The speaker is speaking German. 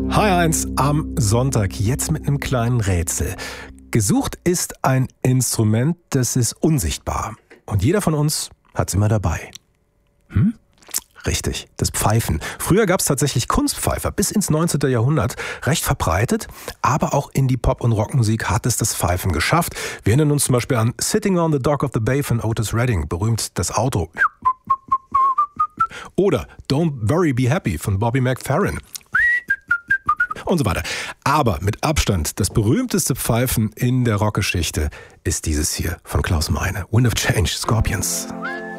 HR1 am Sonntag, jetzt mit einem kleinen Rätsel. Gesucht ist ein Instrument, das ist unsichtbar. Und jeder von uns hat es immer dabei. Richtig, das Pfeifen. Früher gab es tatsächlich Kunstpfeifer, bis ins 19. Jahrhundert. Recht verbreitet, aber auch in die Pop- und Rockmusik hat es das Pfeifen geschafft. Wir erinnern uns zum Beispiel an Sitting on the Dock of the Bay von Otis Redding, berühmt das Auto. Oder Don't Worry Be Happy von Bobby McFerrin. Und so weiter. Aber mit Abstand das berühmteste Pfeifen in der Rockgeschichte ist dieses hier von Klaus Meine. Wind of Change, Scorpions.